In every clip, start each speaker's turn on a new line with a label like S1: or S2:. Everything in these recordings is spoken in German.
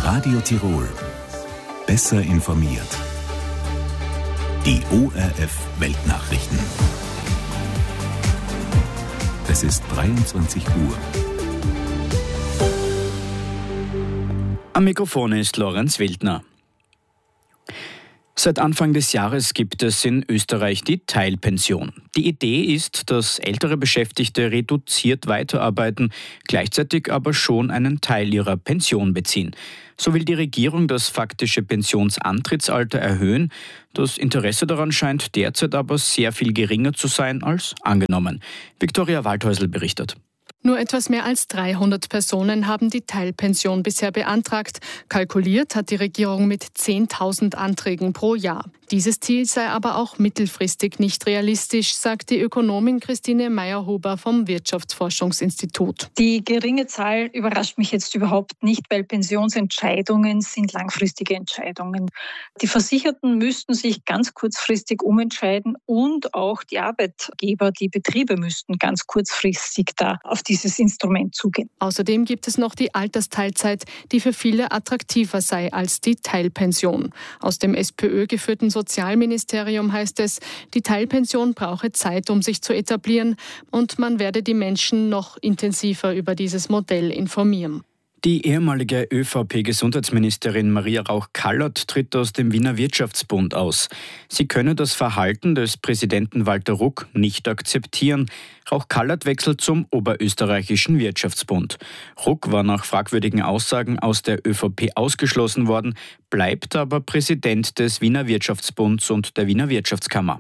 S1: Radio Tirol. Besser informiert. Die ORF Weltnachrichten. Es ist 23 Uhr.
S2: Am Mikrofon ist Lorenz Wildner. Seit Anfang des Jahres gibt es in Österreich die Teilpension. Die Idee ist, dass ältere Beschäftigte reduziert weiterarbeiten, gleichzeitig aber schon einen Teil ihrer Pension beziehen. So will die Regierung das faktische Pensionsantrittsalter erhöhen. Das Interesse daran scheint derzeit aber sehr viel geringer zu sein als angenommen. Viktoria Waldhäusl berichtet.
S3: Nur etwas mehr als 300 Personen haben die Teilpension bisher beantragt. Kalkuliert hat die Regierung mit 10.000 Anträgen pro Jahr. Dieses Ziel sei aber auch mittelfristig nicht realistisch, sagt die Ökonomin Christine Meyer-Huber vom Wirtschaftsforschungsinstitut.
S4: Die geringe Zahl überrascht mich jetzt überhaupt nicht, weil Pensionsentscheidungen sind langfristige Entscheidungen. Die Versicherten müssten sich ganz kurzfristig umentscheiden und auch die Arbeitgeber, die Betriebe müssten ganz kurzfristig da auf dieses Instrument zugehen.
S3: Außerdem gibt es noch die Altersteilzeit, die für viele attraktiver sei als die Teilpension. Aus dem SPÖ geführten Sozialministerium heißt es, die Teilpension brauche Zeit, um sich zu etablieren und man werde die Menschen noch intensiver über dieses Modell informieren.
S2: Die ehemalige ÖVP-Gesundheitsministerin Maria Rauch-Kallert tritt aus dem Wiener Wirtschaftsbund aus. Sie könne das Verhalten des Präsidenten Walter Ruck nicht akzeptieren. Rauch-Kallert wechselt zum Oberösterreichischen Wirtschaftsbund. Ruck war nach fragwürdigen Aussagen aus der ÖVP ausgeschlossen worden, bleibt aber Präsident des Wiener Wirtschaftsbunds und der Wiener Wirtschaftskammer.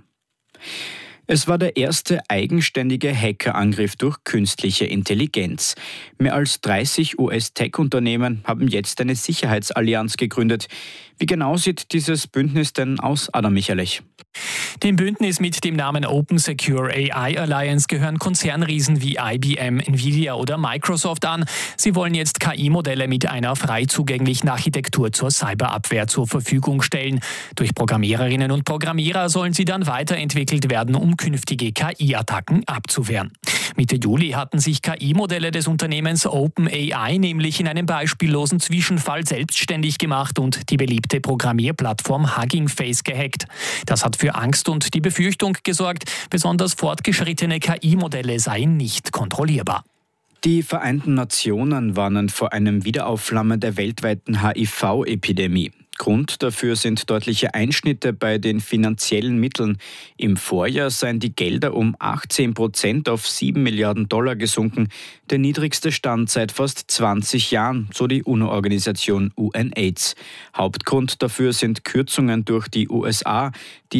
S2: Es war der erste eigenständige Hackerangriff durch künstliche Intelligenz. Mehr als 30 US-Tech-Unternehmen haben jetzt eine Sicherheitsallianz gegründet. Wie genau sieht dieses Bündnis denn aus, Adam Michalich?
S5: Dem Bündnis mit dem Namen Open Secure AI Alliance gehören Konzernriesen wie IBM, Nvidia oder Microsoft an. Sie wollen jetzt KI-Modelle mit einer frei zugänglichen Architektur zur Cyberabwehr zur Verfügung stellen. Durch Programmiererinnen und Programmierer sollen sie dann weiterentwickelt werden, um künftige KI-Attacken abzuwehren. Mitte Juli hatten sich KI-Modelle des Unternehmens OpenAI nämlich in einem beispiellosen Zwischenfall selbstständig gemacht und die beliebte Programmierplattform Hugging Face gehackt. Das hat für Angst und die Befürchtung gesorgt, besonders fortgeschrittene KI-Modelle seien nicht kontrollierbar.
S2: Die Vereinten Nationen warnen vor einem Wiederaufflammen der weltweiten HIV-Epidemie. Grund dafür sind deutliche Einschnitte bei den finanziellen Mitteln. Im Vorjahr seien die Gelder um 18% auf $7 Milliarden gesunken, der niedrigste Stand seit fast 20 Jahren, so die UNO-Organisation UNAIDS. Hauptgrund dafür sind Kürzungen durch die USA, die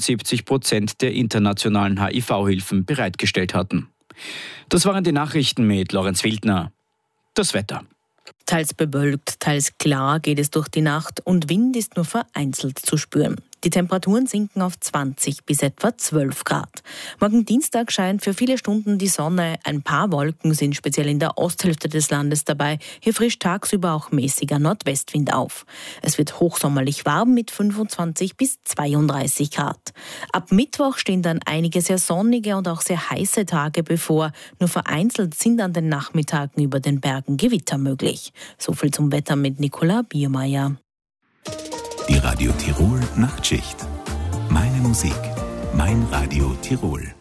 S2: 75% der internationalen HIV-Hilfen bereitgestellt hatten. Das waren die Nachrichten mit Lorenz Wildner. Das Wetter.
S6: Teils bewölkt, teils klar geht es durch die Nacht und Wind ist nur vereinzelt zu spüren. Die Temperaturen sinken auf 20 bis etwa 12 Grad. Morgen Dienstag scheint für viele Stunden die Sonne. Ein paar Wolken sind speziell in der Osthälfte des Landes dabei. Hier frischt tagsüber auch mäßiger Nordwestwind auf. Es wird hochsommerlich warm mit 25 bis 32 Grad. Ab Mittwoch stehen dann einige sehr sonnige und auch sehr heiße Tage bevor. Nur vereinzelt sind an den Nachmittagen über den Bergen Gewitter möglich. So viel zum Wetter mit Nicola Biermeier.
S1: Die Radio Tirol Nachtschicht. Meine Musik, mein Radio Tirol.